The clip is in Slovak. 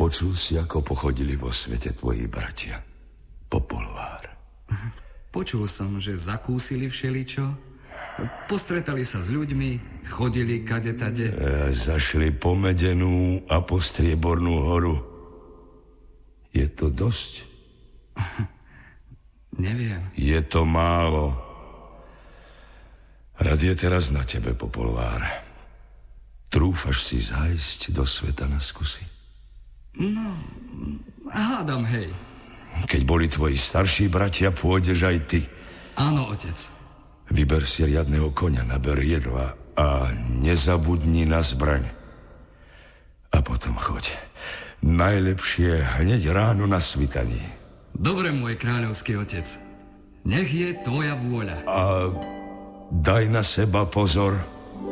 Počul si, ako pochodili vo svete tvoji bratia? Popolvár. Počul som, že zakúsili všeličo, postretali sa s ľuďmi, chodili kade-tade. Zašli po Medenú a po Striebornú horu. Je to dosť? Neviem. Je to málo. Rad je teraz na tebe, Popolvár. Trúfaš si zájsť do sveta na skúsi? No, hádam, hej. Keď boli tvoji starší bratia, pôjdeš aj ty. Áno, otec. Vyber si riadneho koňa, naber jedla a nezabudni na zbraň. A potom choď. Najlepšie hneď ráno na svitaní. Dobre, môj kráľovský otec. Nech je tvoja vôľa. A daj na seba pozor.